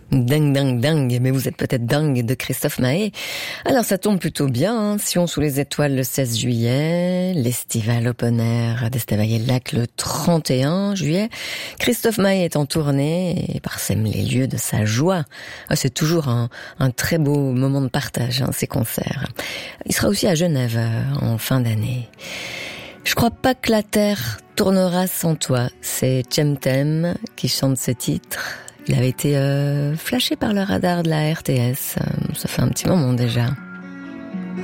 Dingue, dingue, dingue, mais vous êtes peut-être dingue de Christophe Maé. Alors ça tombe plutôt bien, hein. Sion sous les étoiles le 16 juillet, l'Estival Open Air d'Estavayer-le-Lac le 31 juillet. Christophe Maé est en tournée et parsème les lieux de sa joie. C'est toujours un très beau moment de partage, hein, ces concerts. Il sera aussi à Genève en fin d'année. Je crois pas que la terre tournera sans toi. C'est Chemtem qui chante ce titre. Il avait été flashé par le radar de la RTS. Ça fait un petit moment déjà.